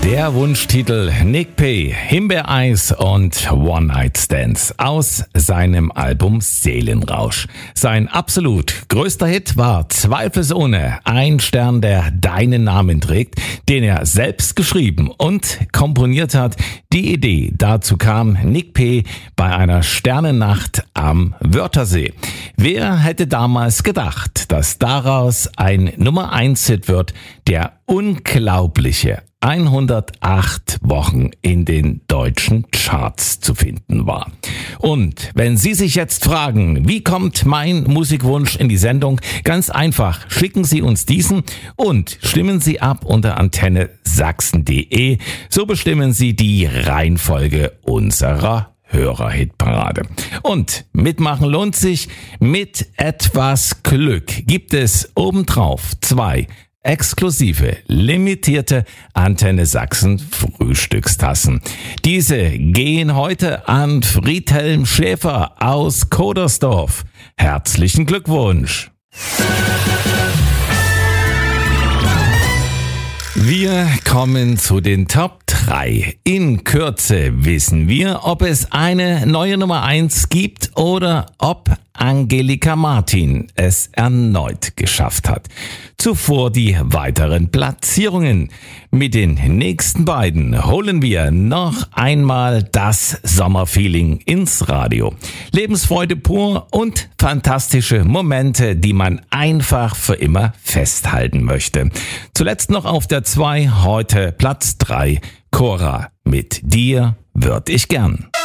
Der Wunschtitel Nick P., Himbeereis und One-Night-Stands aus seinem Album Seelenrausch. Sein absolut größter Hit war zweifelsohne Ein Stern, der deinen Namen trägt, den er selbst geschrieben und komponiert hat. Die Idee dazu kam Nick P. bei einer Sternennacht am Wörthersee. Wer hätte damals gedacht, dass daraus ein Nummer-1-Hit wird, der unglaubliche 108 Wochen in den deutschen Charts zu finden war. Und wenn Sie sich jetzt fragen, wie kommt mein Musikwunsch in die Sendung? Ganz einfach, schicken Sie uns diesen und stimmen Sie ab unter antenne-sachsen.de. So bestimmen Sie die Reihenfolge unserer Hörerhitparade. Und mitmachen lohnt sich. Mit etwas Glück gibt es obendrauf 2 exklusive, limitierte Antenne Sachsen Frühstückstassen. Diese gehen heute an Friedhelm Schäfer aus Kodersdorf. Herzlichen Glückwunsch! Wir kommen zu den Top 3. In Kürze wissen wir, ob es eine neue Nummer 1 gibt oder ob Angelika Martin es erneut geschafft hat. Zuvor die weiteren Platzierungen. Mit den nächsten beiden holen wir noch einmal das Sommerfeeling ins Radio. Lebensfreude pur und fantastische Momente, die man einfach für immer festhalten möchte. Zuletzt noch auf der 2, heute Platz 3, Cora mit Dir würd ich gern.